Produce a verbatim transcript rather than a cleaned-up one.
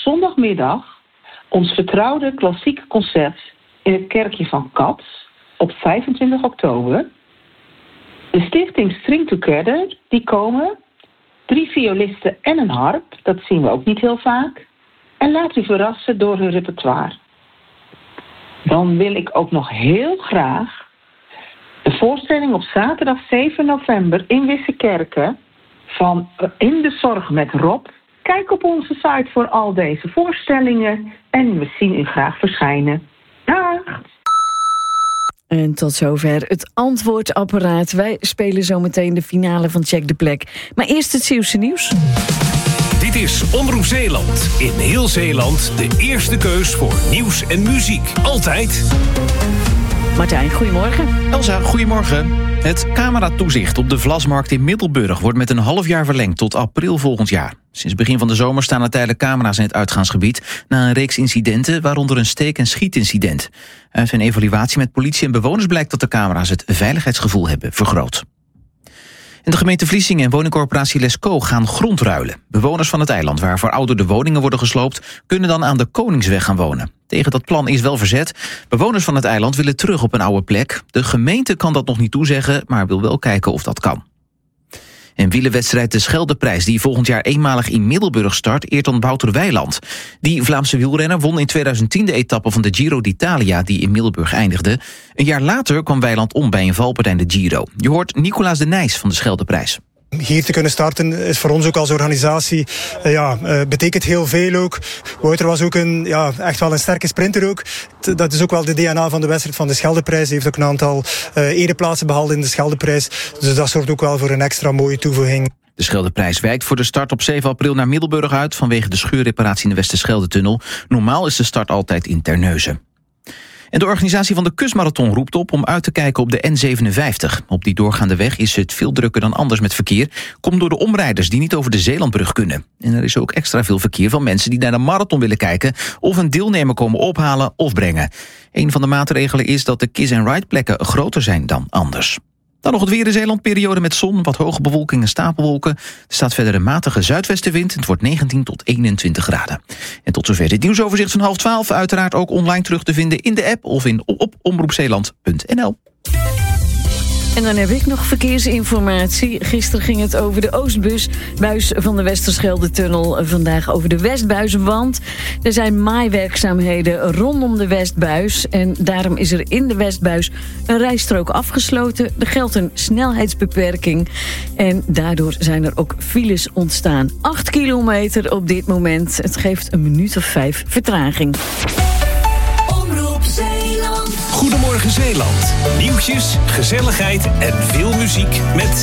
zondagmiddag ons vertrouwde klassieke concert in het kerkje van Cats op vijfentwintig oktober. De stichting String Together, die komen. Drie violisten en een harp, dat zien we ook niet heel vaak. En laat u verrassen door hun repertoire. Dan wil ik ook nog heel graag de voorstelling op zaterdag zeven november in Wissekerke van In de Zorg met Rob. Kijk op onze site voor al deze voorstellingen en we zien u graag verschijnen. Dag! En tot zover het antwoordapparaat. Wij spelen zometeen de finale van Check de Plek. Maar eerst het Zeeuwse nieuws. Dit is Omroep Zeeland. In heel Zeeland de eerste keus voor nieuws en muziek. Altijd. Martijn, goedemorgen. Elsa, goedemorgen. Het cameratoezicht op de Vlasmarkt in Middelburg wordt met een half jaar verlengd tot april volgend jaar. Sinds begin van de zomer staan er tijdelijk camera's in het uitgaansgebied na een reeks incidenten, waaronder een steek- en schietincident. Uit een evaluatie met politie en bewoners blijkt dat de camera's het veiligheidsgevoel hebben vergroot. En de gemeente Vlissingen en woningcorporatie Lesco gaan grond ruilen. Bewoners van het eiland waar verouderde woningen worden gesloopt, kunnen dan aan de Koningsweg gaan wonen. Tegen dat plan is wel verzet. Bewoners van het eiland willen terug op een oude plek. De gemeente kan dat nog niet toezeggen, maar wil wel kijken of dat kan. En wielerwedstrijd de Scheldeprijs, die volgend jaar eenmalig in Middelburg start, eert dan Wouter Weiland. Die Vlaamse wielrenner won in tweeduizend tien de etappe van de Giro d'Italia, die in Middelburg eindigde. Een jaar later kwam Weiland om bij een valpartij in de Giro. Je hoort Nicolaas de Nijs van de Scheldeprijs. Hier te kunnen starten is voor ons ook als organisatie, uh, ja, uh, betekent heel veel ook. Wouter was ook een, ja, echt wel een sterke sprinter ook. T- dat is ook wel de D N A van de wedstrijd van de Scheldeprijs. Hij heeft ook een aantal uh, ereplaatsen behaald in de Scheldeprijs. Dus dat zorgt ook wel voor een extra mooie toevoeging. De Scheldeprijs wijkt voor de start op zeven april naar Middelburg uit vanwege de scheurreparatie in de Westerschelde-tunnel. Normaal is de start altijd in Terneuzen. En de organisatie van de Kustmarathon roept op om uit te kijken op de N zevenenvijftig. Op die doorgaande weg is het veel drukker dan anders met verkeer. Komt door de omrijders die niet over de Zeelandbrug kunnen. En er is ook extra veel verkeer van mensen die naar de marathon willen kijken of een deelnemer komen ophalen of brengen. Een van de maatregelen is dat de kiss-and-ride plekken groter zijn dan anders. Dan nog het weer in Zeeland, periode met zon, wat hoge bewolking en stapelwolken. Er staat verder een matige zuidwestenwind. Het wordt negentien tot eenentwintig graden. En tot zover dit nieuwsoverzicht van half twaalf. Uiteraard ook online terug te vinden in de app of in, op omroepzeeland punt n l. En dan heb ik nog verkeersinformatie. Gisteren ging het over de Oostbus, buis van de Westerschelde-tunnel. Vandaag over de Westbuis, want er zijn maaiwerkzaamheden rondom de Westbuis. En daarom is er in de Westbuis een rijstrook afgesloten. Er geldt een snelheidsbeperking. En daardoor zijn er ook files ontstaan. Acht kilometer op dit moment. Het geeft een minuut of vijf vertraging. Goedemorgen Zeeland. Nieuwtjes, gezelligheid en veel muziek met